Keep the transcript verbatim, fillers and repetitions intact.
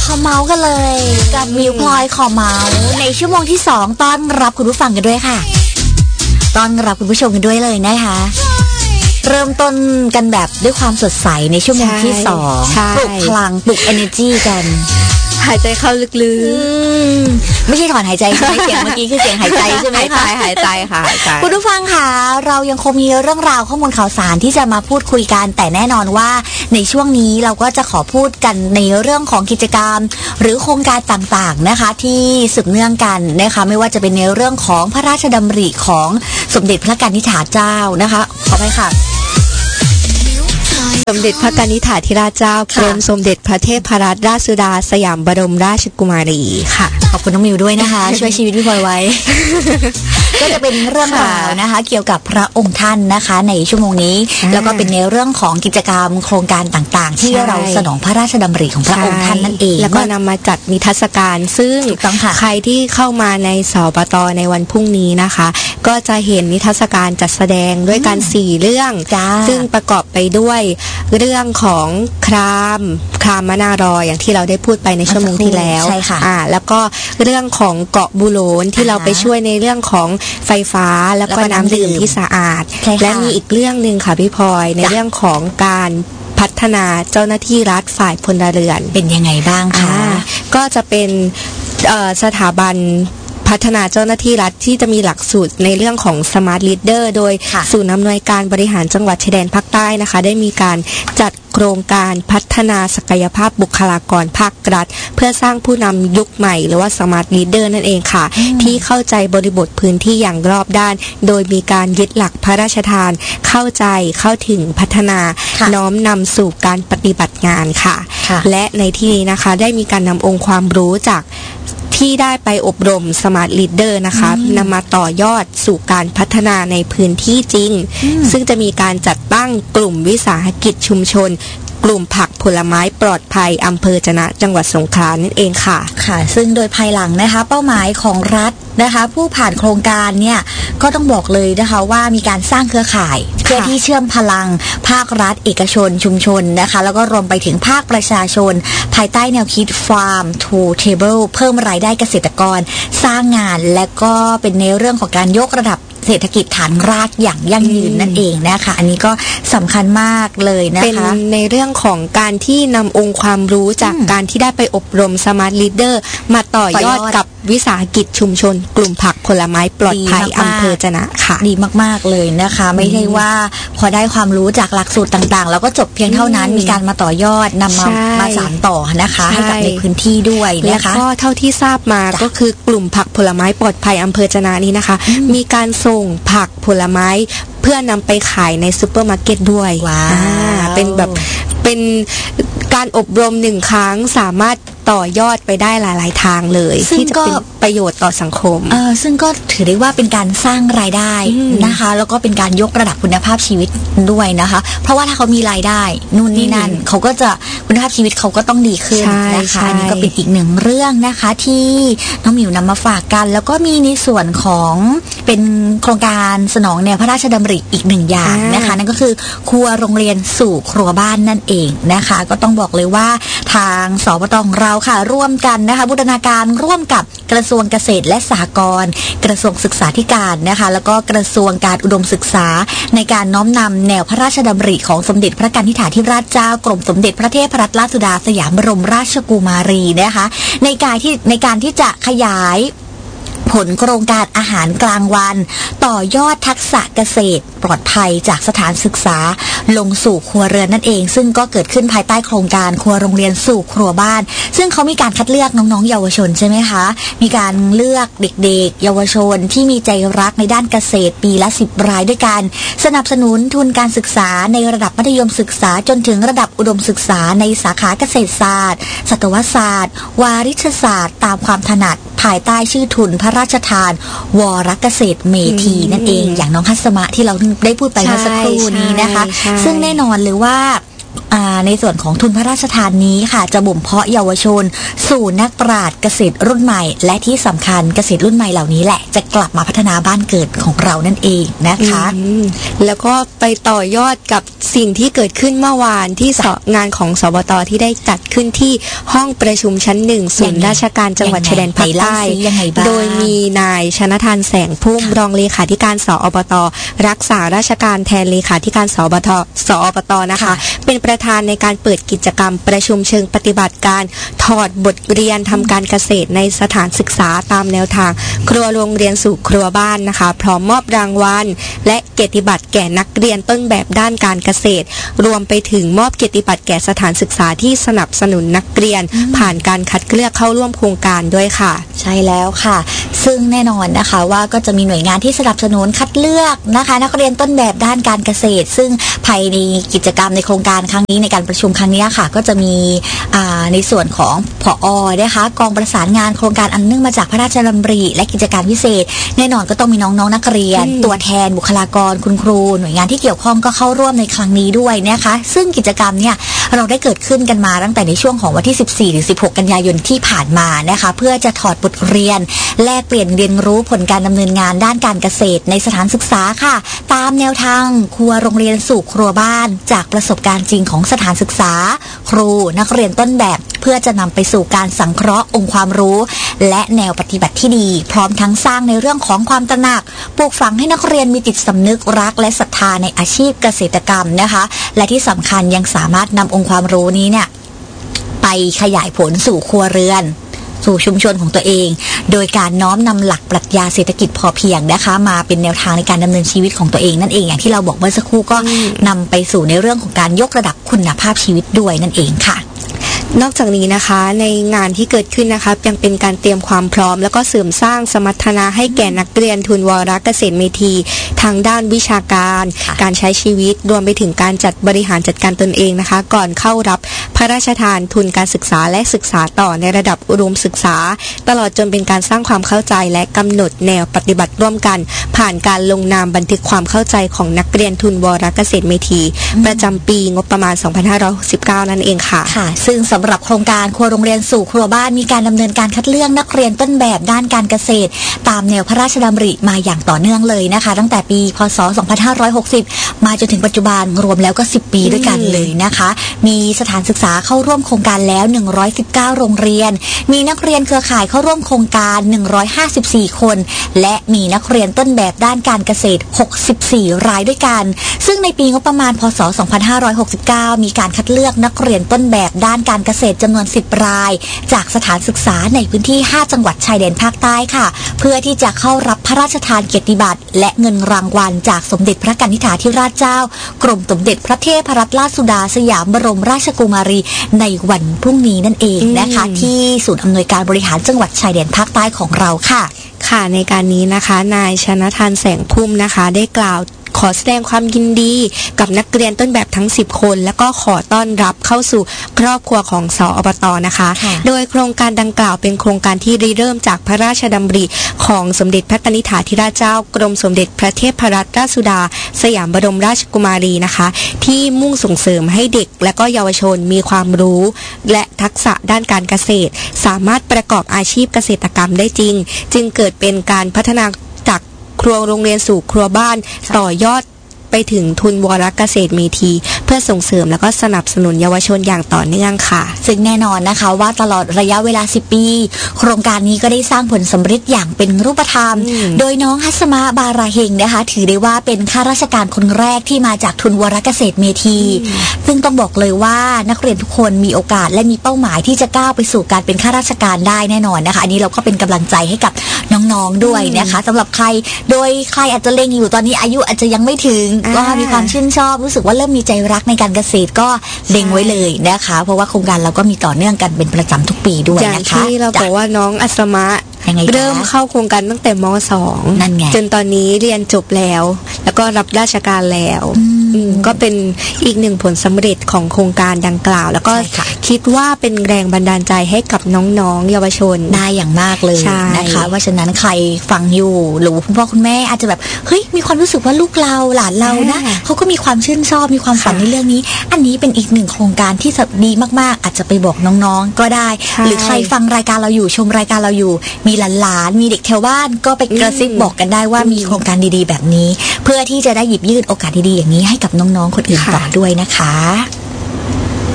ขอเมาส์กันเลยกับมิวพลอยขอเมาส์ในชั่วโมงที่สองต้อนรับคุณผู้ฟังกันด้วยค่ะต้อนรับคุณผู้ชมกันด้วยเลยนะคะเริ่มต้นกันแบบด้วยความสดใสในชั่วโมงที่สองปลุกพลังปลุก energy กันหายใจเข้าลึกๆไม่ใช่ถอนหายใจใช่ไหมเสียงเมื่อกี้คือเสียงหายใจใช่ไหมคะหายใจค่ะคุณผู้ฟังค่ะเรายังคงมีเรื่องราวข้อมูลข่าวสารที่จะมาพูดคุยกันแต่แน่นอนว่าในช่วงนี้เราก็จะขอพูดกันในเรื่องของกิจกรรมหรือโครงการต่างๆนะคะที่สืบเนื่องกันนะคะไม่ว่าจะเป็นในเรื่องของพระราชดำริของสมเด็จพระกนิษฐาเจ้านะคะขอไปค่ะสมเด็จพระกนิษฐาธิราชเจ้ากรมสมเด็จพระเทพรัตนราชสุดาสยามบรมราชกุมารีค่ะขอบคุณน้องมิวด้วยนะคะช่วยชีวิตพี่พลอยไว้ ก็จะเป็นเรื่องราวนะคะเกี่ยวกับพระองค์ท่านนะคะในชั่วโมงนี้แล้วก็เป็นในเรื่องของกิจกรรมโครงการต่างๆที่เราสนองพระราชดำริของพระองค์ท่านนั่นเองแล้วก็นำมาจัดนิทรรศการซึ่งใครที่เข้ามาในสปต.ในวันพรุ่งนี้นะคะก็จะเห็นนิทรรศการจัดแสดงด้วยกันสี่เรื่องซึ่งประกอบไปด้วยเรื่องของครามครามมนารออย่างที่เราได้พูดไปในชั่วโมงที่แล้วใช่ค่ะอ่าแล้วก็เรื่องของเกาะบูโลนที่เราไปช่วยในเรื่องของไฟฟ้าแล้วก็น้ำดื่มที่สะอาดและมีอีกเรื่องนึงค่ะพี่พลอยในเรื่องของการพัฒนาเจ้าหน้าที่รัฐฝ่ายพลเรือนเป็นยังไงบ้างคะก็จะเป็นสถาบันพัฒนาเจ้าหน้าที่รัฐที่จะมีหลักสูตรในเรื่องของ Smart Leader โดยศูนย์อำนวยการบริหารจังหวัดชายแดนภาคใต้นะคะได้มีการจัดโครงการพัฒนาศักยภาพบุคลากรภาครัฐเพื่อสร้างผู้นำยุคใหม่หรือว่า Smart Leader นั่นเองค่ะที่เข้าใจบริบทพื้นที่อย่างรอบด้านโดยมีการยึดหลักพระราชทานเข้าใจเข้าถึงพัฒนาน้อมนำสู่การปฏิบัติงานค่ะและในที่นี้นะคะได้มีการนำองค์ความรู้จากที่ได้ไปอบรม Smart Leader นะคะนำมาต่อยอดสู่การพัฒนาในพื้นที่จริงซึ่งจะมีการจัดตั้งกลุ่มวิสาหกิจชุมชนกลุ่มผักผลไม้ปลอดภัยอำเภอจะนะจังหวัดสงขลานั่นเองค่ะค่ะซึ่งโดยภายหลังนะคะเป้าหมายของรัฐนะคะผู้ผ่านโครงการเนี่ยก็ต้องบอกเลยนะคะว่ามีการสร้างเครือข่ายเพื่อที่เชื่อมพลังภาครัฐเอกชนชุมชนนะคะแล้วก็รวมไปถึงภาคประชาชนภายใต้แนวคิด Farm to Table เพิ่มรายได้เกษตรกรสร้างงานและก็เป็นในเรื่องของการยกระดับเศรษฐกิจฐานรากอย่างยั่งยืนนั่นเองนะคะอันนี้ก็สำคัญมากเลยนะคะเป็นในเรื่องของการที่นำองค์ความรู้จากการที่ได้ไปอบรม Smart Leader มาต่อยอดกับวิสาหกิจชุมชนกลุ่มผักผลไม้ปลอดภัยอำเภอจะนะค่ะดีมากๆเลยนะคะไม่ใช่ว่าพอได้ความรู้จากหลักสูตรต่างๆแล้วก็จบเพียงเท่านั้นมีการมาต่อยอดนำมามาสานต่อนะคะให้กับในพื้นที่ด้วยนะคะแล้วก็เท่าที่ทราบมาก็คือกลุ่มผักผลไม้ปลอดภัยอำเภอจะนะนี้นะคะมีการส่งผักผลไม้เพื่อนำไปขายในซูเปอร์มาร์เก็ตด้วยว้าวเป็นแบบเป็นการอบรมหนึ่งครั้งสามารถต่อยอดไปได้หลายๆทางเลยที่จะเป็นประโยชน์ต่อสังคมเออซึ่งก็ถือได้ว่าเป็นการสร้างรายได้นะคะแล้วก็เป็นการยกระดับคุณภาพชีวิตด้วยนะคะเพราะว่าถ้าเขามีรายได้นู่นนี่นั่นเขาก็จะคุณภาพชีวิตเขาก็ต้องดีขึ้นนะคะอันนี้ก็เป็นอีกหนึ่งเรื่องนะคะที่น้องหมิวนำมาฝากกันแล้วก็มีในส่วนของเป็นโครงการสนองแนวพระราชดำริอีกหนึ่งอย่างนะคะนั่นก็คือครัวโรงเรียนสู่ครัวบ้านนั่นเองนะคะก็ต้องบอกเลยว่าทางสปต.ของเราค่ะร่วมกันนะคะบูรณาการร่วมกับกระทรวงเกษตรและสหกรณ์กระทรวงศึกษาธิการนะคะแล้วก็กระทรวงการอุดมศึกษาในการน้อมนำแนวพระราชดำริของสมเด็จพระกนิษฐาธิราชเจ้ากรมสมเด็จพระเทพรัตนราชสุดาสยามบรมราชกุมารีนะคะในการที่ในการที่จะขยายผลโครงการอาหารกลางวันต่อยอดทักษะเกษตรปลอดภัยจากสถานศึกษาลงสู่ครัวเรือนนั่นเองซึ่งก็เกิดขึ้นภายใต้โครงการครัวโรงเรียนสู่ครัวบ้านซึ่งเขามีการคัดเลือกน้องๆเยาวชนใช่ไหมคะมีการเลือกเด็กๆเยาวชนที่มีใจรักในด้านเกษตรปีละสิบรายด้วยกันสนับสนุนทุนการศึกษาในระดับมัธยมศึกษาจนถึงระดับอุดมศึกษาในสาขาเกษตรศาสตร์สัตวศาสตร์วาริชศาสตร์ตามความถนัดภายใต้ชื่อทุนพระราชทานวรเกษตรเมธีนั่นเองอย่างน้องฮัสมะที่เราได้พูดไปเมื่อสักครู่นี้นะคะซึ่งแน่นอนเลยว่าในส่วนของทุนพระราชทานนี้ค่ะจะบ่มเพาะเยาวชนสู่นักปราชญ์เกษตรรุ่นใหม่และที่สำคัญเกษตรรุ่นใหม่เหล่านี้แหละจะกลับมาพัฒนาบ้านเกิดของเรานั่นเองนะคะแล้วก็ไปต่อยอดกับสิ่งที่เกิดขึ้นเมื่อวานที่งานของสบตที่ได้จัดขึ้นที่ห้องประชุมชั้นหนึ่งศูนย์ราชการจังหวัดชายแดนภาคใต้โดยมีนายชนทานแสงพุ่มรองเลขาธิการสอบตรักษาราชการแทนเลขาธิการสอบตสอบตนะคะเป็นประธานในการเปิดกิจกรรมประชุมเชิงปฏิบัติการถอดบทเรียนทำการเกษตรในสถานศึกษาตามแนวทางครัวโรงเรียนสู่ครัวบ้านนะคะพร้อมมอบรางวัลและเกียรติบัตรแก่นักเรียนต้นแบบด้านการเกษตรรวมไปถึงมอบเกียรติบัตรแก่สถานศึกษาที่สนับสนุนนักเรียนผ่านการคัดเลือกเข้าร่วมโครงการด้วยค่ะใช่แล้วค่ะซึ่งแน่นอนนะคะว่าก็จะมีหน่วยงานที่สนับสนุนคัดเลือกนะคะนักเรียนต้นแบบด้านการเกษตรซึ่งภายในกิจกรรมในโครงการครั้งนี้ในการประชุมครั้งนี้ค่ะก็จะมีในส่วนของผอ.นะคะกองประสานงานโครงการอันเนื่องมาจากพระราชดำริและกิจการพิเศษแน่นอนก็ต้องมีน้องๆนักเรียนตัวแทนบุคลากรคุณครูหน่วยงานที่เกี่ยวข้องก็เข้าร่วมในครั้งนี้ด้วยนะคะซึ่งกิจกรรมเนี่ยเราได้เกิดขึ้นกันมาตั้งแต่ในช่วงของวันที่สิบสี่ถึงสิบหกกันยายนที่ผ่านมานะคะเพื่อจะถอดบทเรียนแลกเปลี่ยนเรียนรู้ผลการดำเนินงานด้านการเกษตรในสถานศึกษาค่ะตามแนวทางครัวโรงเรียนสู่ครัวบ้านจากประสบการณ์จริงของสถานศึกษาครูนักเรียนต้นแบบเพื่อจะนำไปสู่การสังเคราะห์องค์ความรู้และแนวปฏิบัติที่ดีพร้อมทั้งสร้างในเรื่องของความตระหนักปลูกฝังให้นักเรียนมีจิตสำนึกรักและศรัทธาในอาชีพเกษตรกรรมนะคะและที่สำคัญยังสามารถนำองค์ความรู้นี้เนี่ยไปขยายผลสู่ครัวเรือนสู่ชุมชนของตัวเองโดยการน้อมนำหลักปรัชญาเศรษฐกิจพอเพียงนะคะมาเป็นแนวทางในการดำเนินชีวิตของตัวเองนั่นเองอย่างที่เราบอกเมื่อสักครู่ก็นำไปสู่ในเรื่องของการยกระดับคุณภาพชีวิตด้วยนั่นเองค่ะนอกจากนี้นะคะในงานที่เกิดขึ้นนะคะยังเป็นการเตรียมความพร้อมแล้วก็เสริมสร้างสมรรถนะให้แก่นักเรียนทุนวารเกษตรเมธีทางด้านวิชาการการใช้ชีวิตรวมไปถึงการจัดบริหารจัดการตนเองนะคะก่อนเข้ารับพระราชทานทุนการศึกษาและศึกษาต่อในระดับอุดมศึกษาตลอดจนเป็นการสร้างความเข้าใจและกำหนดแนวปฏิบัติร่วมกันผ่านการลงนามบันทึกความเข้าใจของนักเรียนทุนวารเกษตรเมธีประจำปีงบประมาณสองพันห้าร้อยหกสิบเก้านั่นเองค่ะค่ะซึ่งสำหรับโครงการครัวโรงเรียนสู่ครัวบ้านมีการดำเนินการคัดเลือกนักเรียนต้นแบบด้านการเกษตรตามแนวพระราชดำริมาอย่างต่อเนื่องเลยนะคะตั้งแต่ปีพ.ศ. สองพันห้าร้อยหกสิบมาจนถึงปัจจุบันรวมแล้วก็สิบปีด้วยกันเลยนะคะมีสถานศึกษาเข้าร่วมโครงการแล้วหนึ่งร้อยสิบเก้าโรงเรียนมีนักเรียนเครือข่ายเข้าร่วมโครงการหนึ่งร้อยห้าสิบสี่คนและมีนักเรียนต้นแบบด้านการเกษตรหกสิบสี่รายด้วยกันซึ่งในปีงบประมาณพ.ศ. สองพันห้าร้อยหกสิบเก้ามีการคัดเลือกนักเรียนต้นแบบด้านการเกษตรจำนวนสิบรายจากสถานศึกษาในพื้นที่ห้าจังหวัดชายแดนภาคใต้ค่ะเพื่อที่จะเข้ารับพระราชทานเกียรติบัตรและเงินรางวัลจากสมเด็จพระกนิษฐาธิราชเจ้ากรมสมเด็จพระเทพรัตนราชสุดาสยามบรมราชกุมารีในวันพรุ่งนี้นั่นเองนะคะที่ศูนย์อำนวยการบริหารจังหวัดชายแดนภาคใต้ของเราค่ะค่ะในการนี้นะคะนายชนทานแสงพุ่มนะคะได้กล่าวขอแสดงความยินดีกับนักเรียนต้นแบบทั้งสิบคนแล้วก็ขอต้อนรับเข้าสู่ครอบครัวของสอบต.นะคะโดยโครงการดังกล่าวเป็นโครงการที่ริเริ่มจากพระราชดำริของสมเด็จพระกนิษฐาธิราชเจ้ากรมสมเด็จพระเทพรัตนราชสุดาสยามบรมราชกุมารีนะคะที่มุ่งส่งเสริมให้เด็กและก็เยาวชนมีความรู้และทักษะด้านการเกษตรสามารถประกอบอาชีพเกษตรกรรมได้จริงจึงเกิดเป็นการพัฒนาจากครัวโรงเรียนสู่ครัวบ้านต่อยอดไปถึงทุนวารเกษตรเมธีเพื่อส่งเสริมและก็สนับสนุนเยาวชนอย่างต่อเนื่องค่ะซึ่งแน่นอนนะคะว่าตลอดระยะเวลาสิบปีโครงการนี้ก็ได้สร้างผลสำเร็จอย่างเป็นรูปธรรมโดยน้องฮัสมะบาราเฮงนะคะถือได้ว่าเป็นข้าราชการคนแรกที่มาจากทุนวารเกษตรเมธีซึ่งต้องบอกเลยว่านักเรียนทุกคนมีโอกาสและมีเป้าหมายที่จะก้าวไปสู่การเป็นข้าราชการได้แน่นอนนะคะอันนี้เราก็เป็นกำลังใจให้กับน้องๆด้วยนะคะสำหรับใครโดยใครอาจจะเล็งอยู่ตอนนี้อายุอาจจะยังไม่ถึงก็มีความชื่นชอบรู้สึกว่าเริ่มมีใจรักในการเกษตรก็เล็งไว้เลยนะคะเพราะว่าโครงการเราก็มีต่อเนื่องกันเป็นประจำทุกปีด้วยนะคะอย่างที่เราบอกว่าน้องอัศมะยังไงคะเริ่มเข้าโครงการตั้งแต่ม สองนั่นไงจนตอนนี้เรียนจบแล้วแล้วก็รับราชการแล้วก็เป็นอีกหนึ่งผลสำเร็จของโครงการดังกล่าวแล้วก็คิดว่าเป็นแรงบันดาลใจให้กับน้องๆเยาวชนได้อย่างมากเลยนะคะว่าฉะนั้นใครฟังอยู่หรือคุณพ่อคุณแม่อาจจะแบบเฮ้ยมีความรู้สึกว่าลูกเราหลานเรานะเขาก็มีความชื่นชอบมีความฝันในเรื่องนี้อันนี้เป็นอีกหนึ่งโครงการที่ดีมากๆอาจจะไปบอกน้องๆก็ได้หรือใครฟังรายการเราอยู่ชมรายการเราอยู่มีหลานๆมีเด็กแถวบ้านก็ไปกระซิบบอกกันได้ว่ามีโครงการดีๆแบบนี้เพื่อที่จะได้หยิบยื่นโอกาสดีๆอย่างนี้ให้กับน้องๆคนอื่นต่อด้วยนะคะ